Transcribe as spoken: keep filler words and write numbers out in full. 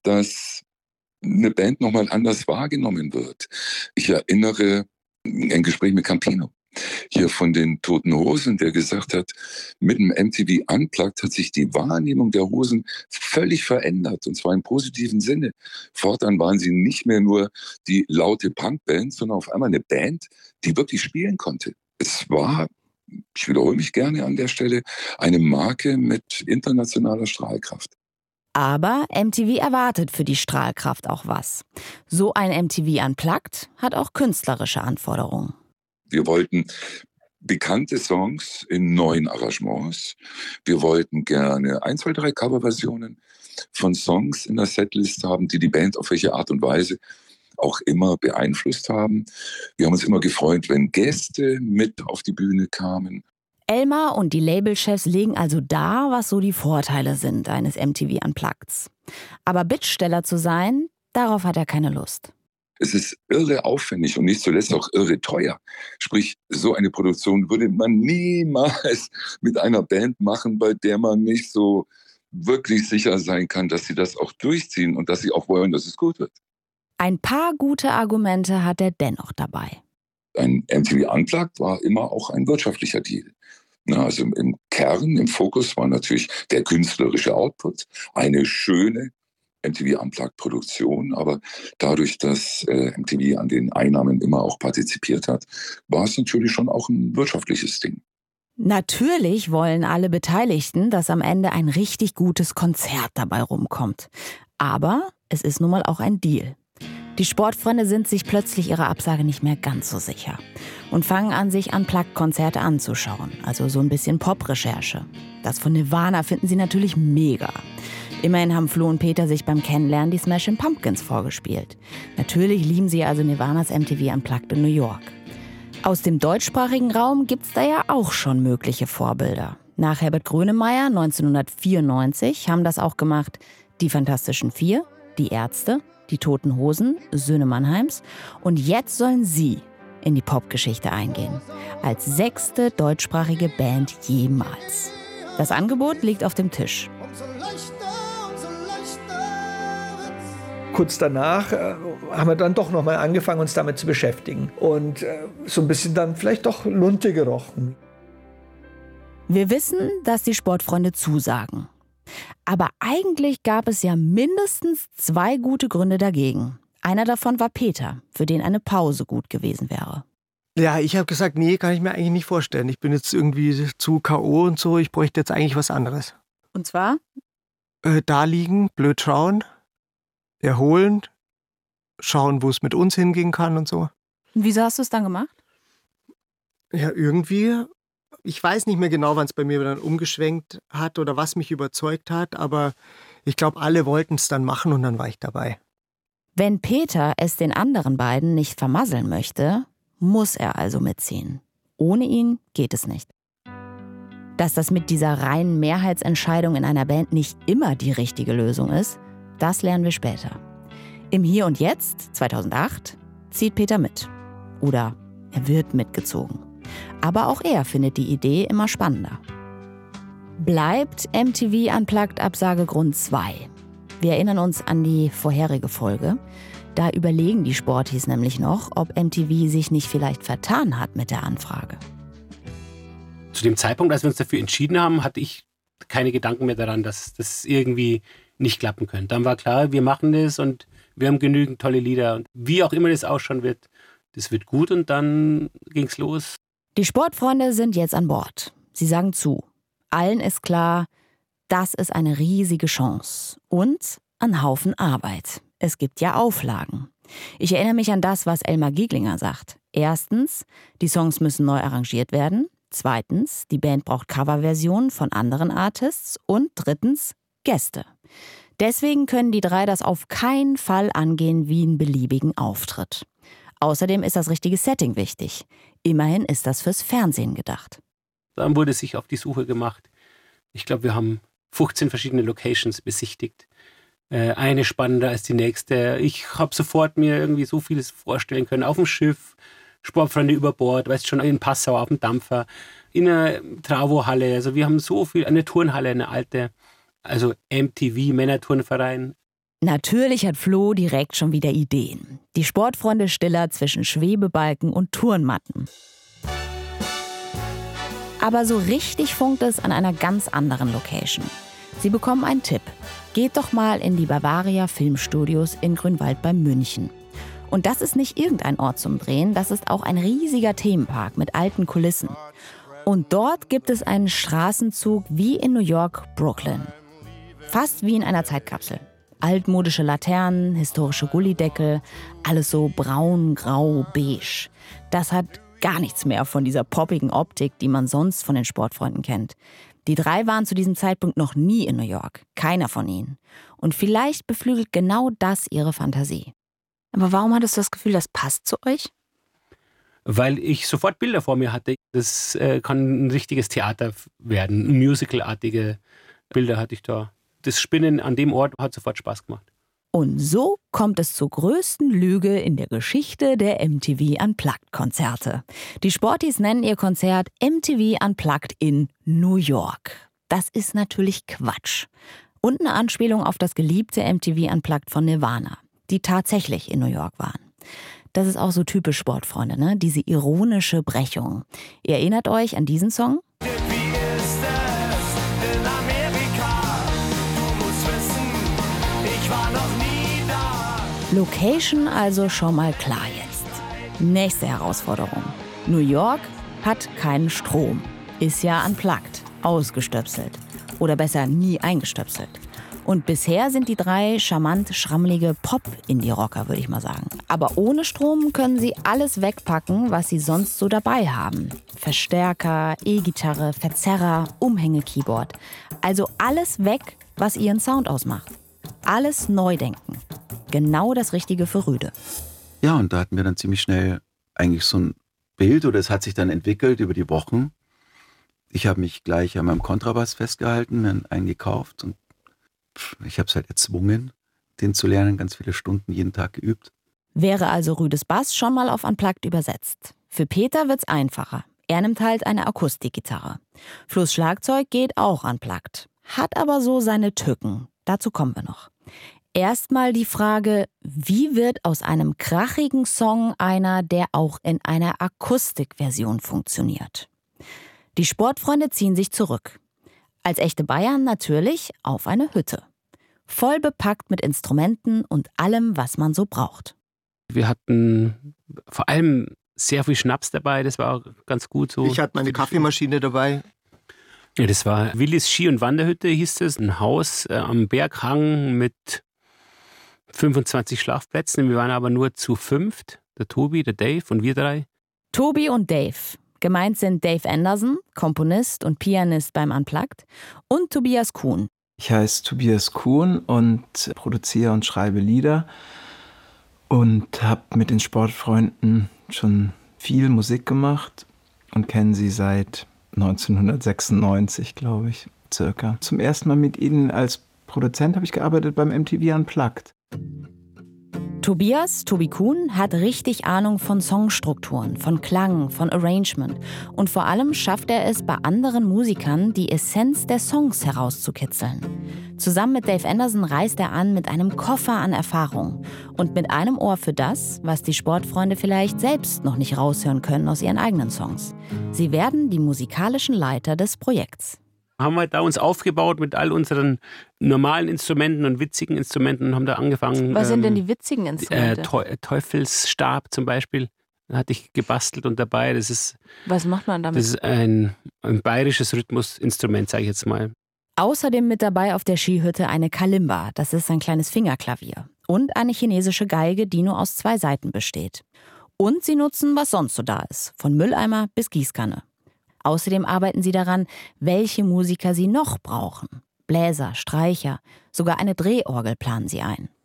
dass eine Band nochmal anders wahrgenommen wird. Ich erinnere ein Gespräch mit Campino hier von den Toten Hosen, der gesagt hat, mit dem M T V Unplugged hat sich die Wahrnehmung der Hosen völlig verändert, und zwar im positiven Sinne. Fortan waren sie nicht mehr nur die laute Punkband, sondern auf einmal eine Band, die wirklich spielen konnte. Es war, ich wiederhole mich gerne an der Stelle, eine Marke mit internationaler Strahlkraft. Aber M T V erwartet für die Strahlkraft auch was. So ein M T V Unplugged hat auch künstlerische Anforderungen. Wir wollten bekannte Songs in neuen Arrangements. Wir wollten gerne ein, zwei, drei Coverversionen von Songs in der Setlist haben, die die Band auf welche Art und Weise auch immer beeinflusst haben. Wir haben uns immer gefreut, wenn Gäste mit auf die Bühne kamen. Elmar und die Labelchefs legen also dar, was so die Vorteile sind eines M T V Unpluggeds. Aber Bittsteller zu sein, darauf hat er keine Lust. Es ist irre aufwendig und nicht zuletzt auch irre teuer. Sprich, so eine Produktion würde man niemals mit einer Band machen, bei der man nicht so wirklich sicher sein kann, dass sie das auch durchziehen und dass sie auch wollen, dass es gut wird. Ein paar gute Argumente hat er dennoch dabei. Ein M T V Unplugged war immer auch ein wirtschaftlicher Deal. Na, also im Kern, im Fokus war natürlich der künstlerische Output, eine schöne M T V Unplugged-Produktion, aber dadurch, dass äh, M T V an den Einnahmen immer auch partizipiert hat, war es natürlich schon auch ein wirtschaftliches Ding. Natürlich wollen alle Beteiligten, dass am Ende ein richtig gutes Konzert dabei rumkommt. Aber es ist nun mal auch ein Deal. Die Sportfreunde sind sich plötzlich ihrer Absage nicht mehr ganz so sicher und fangen an, sich Unplugged-Konzerte anzuschauen, also so ein bisschen Pop-Recherche. Das von Nirvana finden sie natürlich mega. Immerhin haben Flo und Peter sich beim Kennenlernen die Smashing Pumpkins vorgespielt. Natürlich lieben sie also Nirvanas M T V Unplugged in New York. Aus dem deutschsprachigen Raum gibt's da ja auch schon mögliche Vorbilder. Nach Herbert Grönemeyer neunzehnhundertvierundneunzig haben das auch gemacht die Fantastischen Vier, die Ärzte, die Toten Hosen, Söhne Mannheims. Und jetzt sollen sie in die Popgeschichte eingehen. Als sechste deutschsprachige Band jemals. Das Angebot liegt auf dem Tisch. Kurz danach äh, haben wir dann doch nochmal angefangen, uns damit zu beschäftigen. Und äh, so ein bisschen dann vielleicht doch Lunte gerochen. Wir wissen, dass die Sportfreunde zusagen. Aber eigentlich gab es ja mindestens zwei gute Gründe dagegen. Einer davon war Peter, für den eine Pause gut gewesen wäre. Ja, ich habe gesagt, nee, kann ich mir eigentlich nicht vorstellen. Ich bin jetzt irgendwie zu K O und so, ich bräuchte jetzt eigentlich was anderes. Und zwar? Äh, da liegen, blöd schauen, erholen, schauen, wo es mit uns hingehen kann und so. Und wieso hast du es dann gemacht? Ja, irgendwie, ich weiß nicht mehr genau, wann es bei mir dann umgeschwenkt hat oder was mich überzeugt hat, aber ich glaube, alle wollten es dann machen und dann war ich dabei. Wenn Peter es den anderen beiden nicht vermasseln möchte, muss er also mitziehen. Ohne ihn geht es nicht. Dass das mit dieser reinen Mehrheitsentscheidung in einer Band nicht immer die richtige Lösung ist, das lernen wir später. Im Hier und Jetzt, zweitausendacht, zieht Peter mit. Oder er wird mitgezogen. Aber auch er findet die Idee immer spannender. Bleibt M T V Unplugged Absagegrund zwei. Wir erinnern uns an die vorherige Folge. Da überlegen die Sporties nämlich noch, ob M T V sich nicht vielleicht vertan hat mit der Anfrage. Zu dem Zeitpunkt, als wir uns dafür entschieden haben, hatte ich keine Gedanken mehr daran, dass das irgendwie nicht klappen könnte. Dann war klar, wir machen das und wir haben genügend tolle Lieder. Und wie auch immer das ausschauen wird, das wird gut und dann ging's los. Die Sportfreunde sind jetzt an Bord. Sie sagen zu. Allen ist klar, das ist eine riesige Chance und ein Haufen Arbeit. Es gibt ja Auflagen. Ich erinnere mich an das, was Elmar Gieglinger sagt. Erstens, die Songs müssen neu arrangiert werden. Zweitens, die Band braucht Coverversionen von anderen Artists. Und drittens, Gäste. Deswegen können die drei das auf keinen Fall angehen wie einen beliebigen Auftritt. Außerdem ist das richtige Setting wichtig. Immerhin ist das fürs Fernsehen gedacht. Dann wurde sich auf die Suche gemacht. Ich glaube, wir haben fünfzehn verschiedene Locations besichtigt. Äh, eine spannender als die nächste. Ich habe sofort mir irgendwie so vieles vorstellen können. Auf dem Schiff, Sportfreunde über Bord, weißt schon, in Passau auf dem Dampfer, in einer Travo-Halle. Also wir haben so viel, eine Turnhalle, eine alte, also M T V, Männerturnverein. Natürlich hat Flo direkt schon wieder Ideen. Die Sportfreunde Stiller zwischen Schwebebalken und Turnmatten. Aber so richtig funkt es an einer ganz anderen Location. Sie bekommen einen Tipp. Geht doch mal in die Bavaria Filmstudios in Grünwald bei München. Und das ist nicht irgendein Ort zum Drehen, das ist auch ein riesiger Themenpark mit alten Kulissen. Und dort gibt es einen Straßenzug wie in New York, Brooklyn. Fast wie in einer Zeitkapsel. Altmodische Laternen, historische Gullideckel, alles so braun, grau, beige. Das hat gar nichts mehr von dieser poppigen Optik, die man sonst von den Sportfreunden kennt. Die drei waren zu diesem Zeitpunkt noch nie in New York. Keiner von ihnen. Und vielleicht beflügelt genau das ihre Fantasie. Aber warum hattest du das Gefühl, das passt zu euch? Weil ich sofort Bilder vor mir hatte. Das äh, kann ein richtiges Theater werden. Musical-artige Bilder hatte ich da. Das Spinnen an dem Ort hat sofort Spaß gemacht. Und so kommt es zur größten Lüge in der Geschichte der M T V Unplugged-Konzerte. Die Sporties nennen ihr Konzert M T V Unplugged in New York. Das ist natürlich Quatsch. Und eine Anspielung auf das geliebte M T V Unplugged von Nirvana, die tatsächlich in New York waren. Das ist auch so typisch Sportfreunde, ne? Diese ironische Brechung. Ihr erinnert euch an diesen Song? Location also schon mal klar jetzt. Nächste Herausforderung. New York hat keinen Strom. Ist ja unplugged, ausgestöpselt. Oder besser nie eingestöpselt. Und bisher sind die drei charmant schrammelige Pop-Indie-Rocker, würde ich mal sagen. Aber ohne Strom können sie alles wegpacken, was sie sonst so dabei haben. Verstärker, E-Gitarre, Verzerrer, Umhänge-Keyboard. Also alles weg, was ihren Sound ausmacht. Alles neu denken. Genau das Richtige für Rüde. Ja, und da hatten wir dann ziemlich schnell eigentlich so ein Bild, oder es hat sich dann entwickelt über die Wochen. Ich habe mich gleich an meinem Kontrabass festgehalten, mir einen gekauft und ich habe es halt erzwungen, den zu lernen, ganz viele Stunden jeden Tag geübt. Wäre also Rüdes Bass schon mal auf Unplugged übersetzt. Für Peter wird's einfacher. Er nimmt halt eine Akustikgitarre. Flo's Schlagzeug geht auch Unplugged. Hat aber so seine Tücken. Dazu kommen wir noch. Erstmal die Frage, wie wird aus einem krachigen Song einer, der auch in einer Akustikversion funktioniert? Die Sportfreunde ziehen sich zurück. Als echte Bayern natürlich auf eine Hütte. Voll bepackt mit Instrumenten und allem, was man so braucht. Wir hatten vor allem sehr viel Schnaps dabei, das war auch ganz gut so. Ich hatte meine Kaffeemaschine dabei. Ja, das war Willis Ski- und Wanderhütte, hieß es. Ein Haus äh, am Berghang mit fünfundzwanzig Schlafplätzen. Wir waren aber nur zu fünft. Der Tobi, der Dave und wir drei. Tobi und Dave. Gemeint sind Dave Anderson, Komponist und Pianist beim Unplugged, und Tobias Kuhn. Ich heiße Tobias Kuhn und produziere und schreibe Lieder und habe mit den Sportfreunden schon viel Musik gemacht und kenne sie seit neunzehnhundertsechsundneunzig, glaube ich, circa. Zum ersten Mal mit ihnen als Produzent habe ich gearbeitet beim M T V Unplugged. Tobias, Tobi Kuhn, hat richtig Ahnung von Songstrukturen, von Klang, von Arrangement. Und vor allem schafft er es, bei anderen Musikern die Essenz der Songs herauszukitzeln. Zusammen mit Dave Anderson reist er an mit einem Koffer an Erfahrung und mit einem Ohr für das, was die Sportfreunde vielleicht selbst noch nicht raushören können aus ihren eigenen Songs. Sie werden die musikalischen Leiter des Projekts. Haben wir da uns aufgebaut mit all unseren normalen Instrumenten und witzigen Instrumenten und haben da angefangen. Was sind ähm, denn die witzigen Instrumente? Äh, Teu- Teufelsstab zum Beispiel. Da hatte ich gebastelt und dabei. Das ist, Was macht man damit? das ist ein, ein bayerisches Rhythmusinstrument, sage ich jetzt mal. Außerdem mit dabei auf der Skihütte eine Kalimba, das ist ein kleines Fingerklavier. Und eine chinesische Geige, die nur aus zwei Saiten besteht. Und sie nutzen, was sonst so da ist, von Mülleimer bis Gießkanne. Außerdem arbeiten sie daran, welche Musiker sie noch brauchen. Bläser, Streicher, sogar eine Drehorgel planen sie ein.